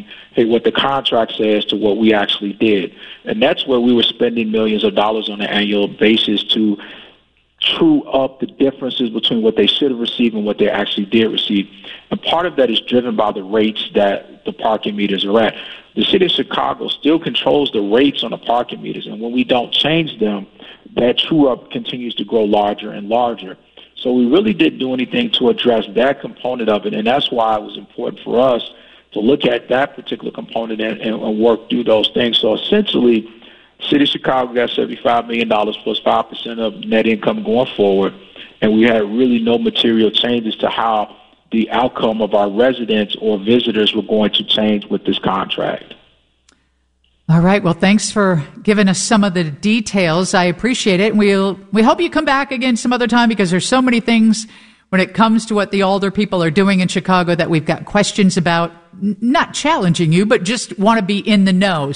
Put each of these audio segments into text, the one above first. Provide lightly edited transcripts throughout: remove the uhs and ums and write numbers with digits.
what the contract says to what we actually did. And that's where we were spending millions of dollars on an annual basis to true up the differences between what they should have received and what they actually did receive. And part of that is driven by the rates that the parking meters are at. The city of Chicago still controls the rates on the parking meters, and when we don't change them, that true up continues to grow larger and larger. So we really didn't do anything to address that component of it, and that's why it was important for us to look at that particular component and work through those things. So essentially, the city of Chicago got $75 million plus 5% of net income going forward, and we had really no material changes to how the outcome of our residents or visitors were going to change with this contract. All right. Well, thanks for giving us some of the details. I appreciate it. We hope you come back again some other time, because there's so many things when it comes to what the older people are doing in Chicago that we've got questions about. Not challenging you, but just want to be in the know.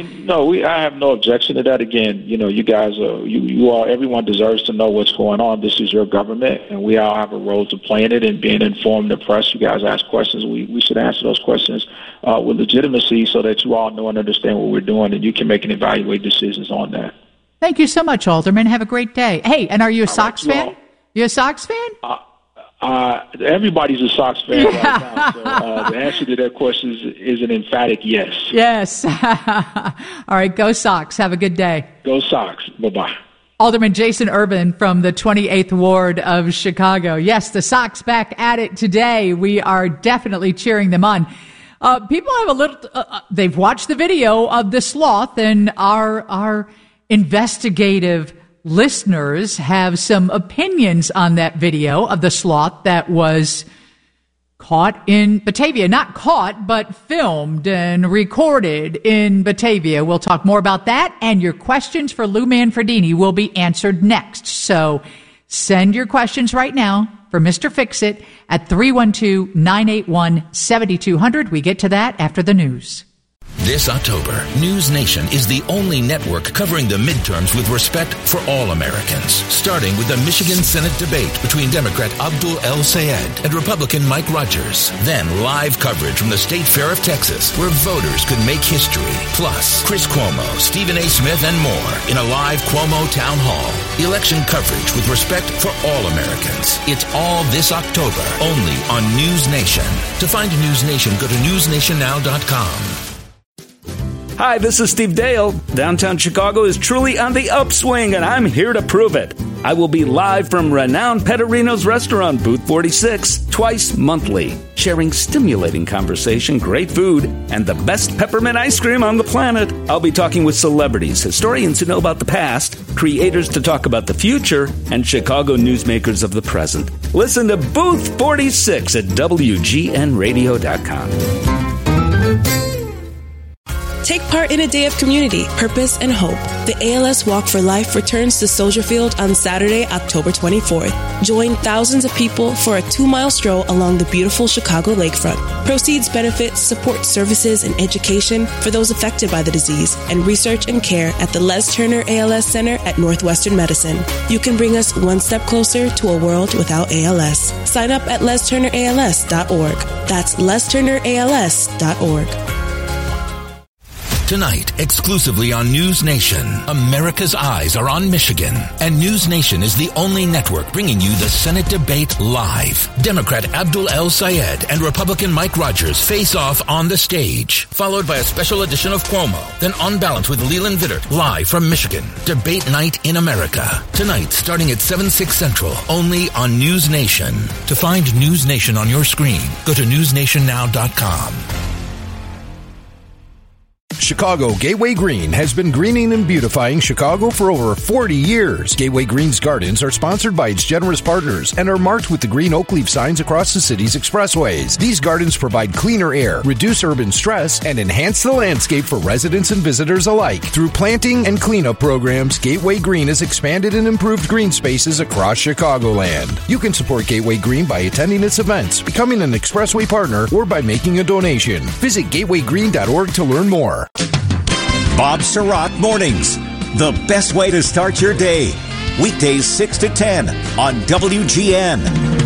I have no objection to that. Again, you guys are, everyone deserves to know what's going on. This is your government, and we all have a role to play in it and being informed and press. You guys ask questions. We should answer those questions with legitimacy so that you all know and understand what we're doing, and you can make and evaluate decisions on that. Thank you so much, Alderman. Have a great day. Hey, and are you a Sox fan? You a Sox fan? Everybody's a Sox fan right now, so the answer to that question is an emphatic yes. Yes. All right, go Sox. Have a good day. Go Sox. Bye-bye. Alderman Jason Urban from the 28th Ward of Chicago. Yes, the Sox back at it today. We are definitely cheering them on. People have they've watched the video of the sloth, and our investigative listeners have some opinions on that video of the sloth that was caught in Batavia. Not caught, but filmed and recorded in Batavia. We'll talk more about that, and your questions for Lou Manfredini will be answered next. So send your questions right now for Mr. Fix-It at 312-981-7200. We get to that after the news. This October, News Nation is the only network covering the midterms with respect for all Americans, starting with the Michigan Senate debate between Democrat Abdul El-Sayed and Republican Mike Rogers. Then live coverage from the State Fair of Texas, where voters could make history. Plus, Chris Cuomo, Stephen A. Smith, and more in a live Cuomo Town Hall. Election coverage with respect for all Americans. It's all this October, only on News Nation. To find News Nation, go to newsnationnow.com. Hi, this is Steve Dale. Downtown Chicago is truly on the upswing, and I'm here to prove it. I will be live from renowned Pettorino's restaurant, Booth 46, twice monthly, sharing stimulating conversation, great food, and the best peppermint ice cream on the planet. I'll be talking with celebrities, historians who know about the past, creators to talk about the future, and Chicago newsmakers of the present. Listen to Booth 46 at WGNradio.com. Take part in a day of community, purpose, and hope. The ALS Walk for Life returns to Soldier Field on Saturday, October 24th. Join thousands of people for a 2-mile stroll along the beautiful Chicago lakefront. Proceeds benefit support services and education for those affected by the disease and research and care at the Les Turner ALS Center at Northwestern Medicine. You can bring us one step closer to a world without ALS. Sign up at lesturnерals.org. That's lesturnerals.org. Tonight, exclusively on News Nation, America's eyes are on Michigan, and News Nation is the only network bringing you the Senate debate live. Democrat Abdul El-Sayed and Republican Mike Rogers face off on the stage, followed by a special edition of Cuomo, then On Balance with Leland Vittert, live from Michigan. Debate night in America. Tonight, starting at 7/6 Central, only on News Nation. To find News Nation on your screen, go to newsnationnow.com. Chicago Gateway Green has been greening and beautifying Chicago for over 40 years. Gateway Green's gardens are sponsored by its generous partners and are marked with the green oak leaf signs across the city's expressways. These gardens provide cleaner air, reduce urban stress, and enhance the landscape for residents and visitors alike. Through planting and cleanup programs, Gateway Green has expanded and improved green spaces across Chicagoland. You can support Gateway Green by attending its events, becoming an expressway partner, or by making a donation. Visit gatewaygreen.org to learn more. Bob Surratt Mornings, the best way to start your day. Weekdays 6 to 10 on WGN.